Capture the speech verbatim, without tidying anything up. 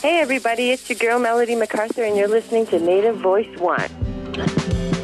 Hey, everybody, it's your girl, Melody MacArthur, and you're listening to Native Voice One.